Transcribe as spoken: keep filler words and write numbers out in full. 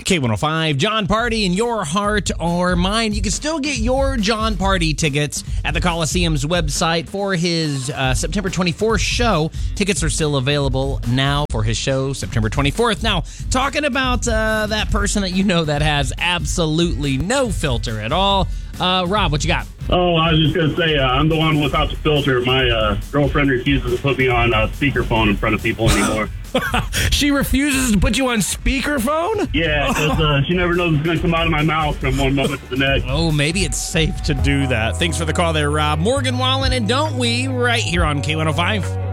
K one oh five, John Party in your heart or mind. You can still get your John Party tickets at the Coliseum's website for his uh, September twenty-fourth show. Tickets are still available now for his show, September twenty-fourth. Now, talking about uh, that person that you know that has absolutely no filter at all. Uh, Rob, what you got? Oh, I was just going to say, uh, I'm the one without the filter. My uh, girlfriend refuses to put me on uh, speakerphone in front of people anymore. She refuses to put you on speakerphone? Yeah, because uh, she never knows what's going to come out of my mouth from one moment to the next. Oh, maybe it's safe to do that. Thanks for the call there, Rob. Morgan Wallen and Don't We, right here on K one oh five.